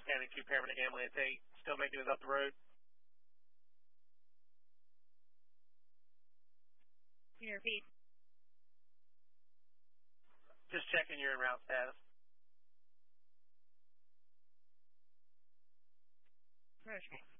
Charles County 2 paramedic ambulance 8, still making it up the road. Can you repeat? Just checking your en route status. Okay.